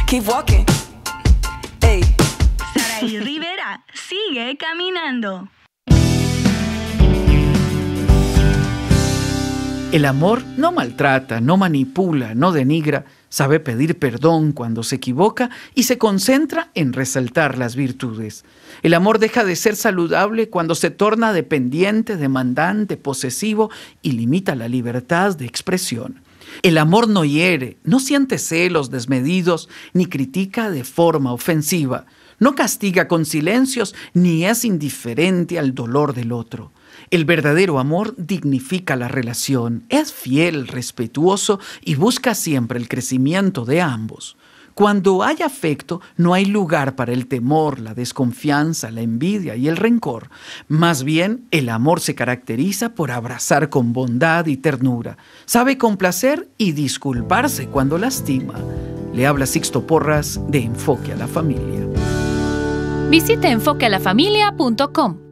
Keep walking. Hey. Saraí Rivera sigue caminando. El amor no maltrata, no manipula, no denigra, sabe pedir perdón cuando se equivoca y se concentra en resaltar las virtudes. El amor deja de ser saludable cuando se torna dependiente, demandante, posesivo y limita la libertad de expresión. El amor no hiere, no siente celos desmedidos, ni critica de forma ofensiva. No castiga con silencios, ni es indiferente al dolor del otro. El verdadero amor dignifica la relación, es fiel, respetuoso y busca siempre el crecimiento de ambos. Cuando hay afecto, no hay lugar para el temor, la desconfianza, la envidia y el rencor. Más bien, el amor se caracteriza por abrazar con bondad y ternura. Sabe complacer y disculparse cuando lastima. Le habla Sixto Porras de Enfoque a la Familia. Visite enfoquealafamilia.com.